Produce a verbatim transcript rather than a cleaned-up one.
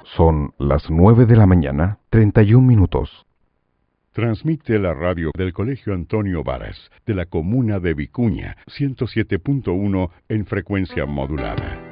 Son las nueve de la mañana, treinta y un minutos. Transmite la radio del Colegio Antonio Varas, de la comuna de Vicuña, ciento siete punto uno en frecuencia modulada.